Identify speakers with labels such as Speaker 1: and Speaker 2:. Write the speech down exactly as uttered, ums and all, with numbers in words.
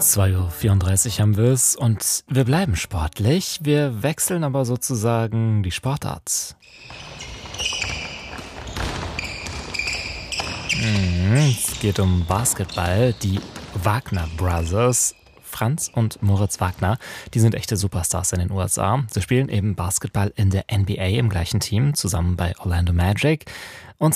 Speaker 1: zwei Uhr vierunddreißig haben wir es und wir bleiben sportlich. Wir wechseln aber sozusagen die Sportart. Mhm, es geht um Basketball. Die Wagner Brothers, Franz und Moritz Wagner, die sind echte Superstars in den U S A. Sie spielen eben Basketball in der N B A im gleichen Team, zusammen bei Orlando Magic. Und